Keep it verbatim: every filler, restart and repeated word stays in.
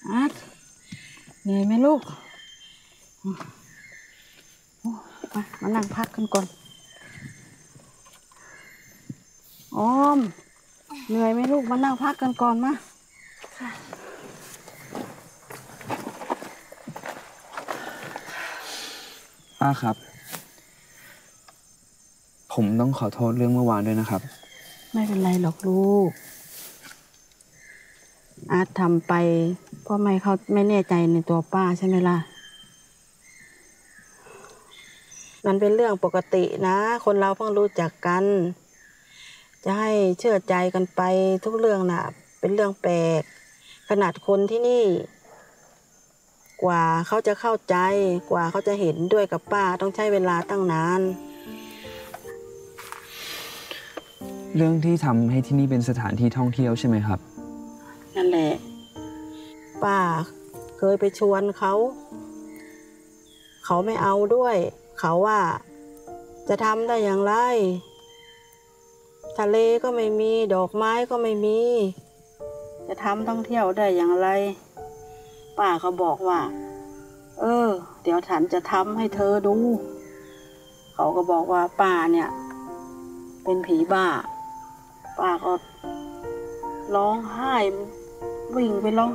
อาร์ตเหนื่อยไหมลูกมามานั่งพักกันก่อนออมเหนื่อยไหมลูกมานั่งพักกันก่อนมาป้าครับ ผมต้องขอโทษเรื่องเมื่อวานด้วยนะครับไม่เป็นไรหรอกลูกอาร์ตทำไปเพราะไม่เขาไม่แน่ใจในตัวป้าใช่ไหมล่ะมันเป็นเรื่องปกตินะคนเราเพิ่งรู้จักกันจะให้เชื่อใจกันไปทุกเรื่องน่ะเป็นเรื่องแปลกขนาดคนที่นี่กว่าเขาจะเข้าใจกว่าเขาจะเห็นด้วยกับป้าต้องใช้เวลาตั้งนานเรื่องที่ทำให้ที่นี่เป็นสถานที่ท่องเที่ยวใช่ไหมครับนั่นแหละป้าเคยไปชวนเขาเขาไม่เอาด้วยเขาว่าจะทำได้อย่างไรทะเลก็ไม่มีดอกไม้ก็ไม่มีจะทำท่องเที่ยวได้อย่างไรป้าเขาบอกว่าเออเดี๋ยวฉันจะทำให้เธอดูเขาก็บอกว่าป้าเนี่ยเป็นผีบ้าป้าก็ร้องไห้วิ่งไปร้อง